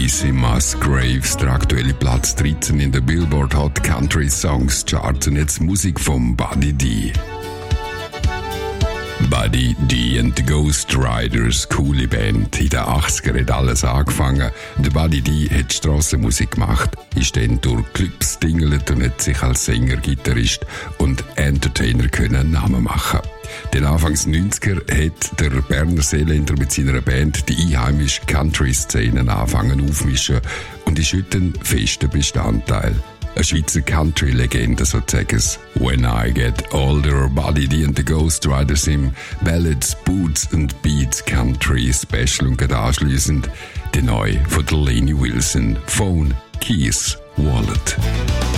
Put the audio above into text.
Casey Musgraves, der aktuelle Platz 13 in der Billboard Hot Country Songs Chart. Und jetzt Musik von Buddy D. Buddy D and the Ghost Riders, coole Band. In den 80er hat alles angefangen. Der Buddy D hat Strassenmusik gemacht, ist dann durch Clubs tingelt und hat sich als Sänger, Gitarrist und Entertainer einen Namen machen. Den Anfangs 90er hat der Berner Seeländer mit seiner Band die einheimische Country-Szene angefangen aufmischen und ist heute ein fester Bestandteil. Eine Schweizer Country-Legende sozusagen. When I Get Older, Buddy D and the Ghost Riders im Ballads, Boots and Beats Country Special und gerade anschliessend der neue von der Lainey Wilson, Phone, Keys, Wallet.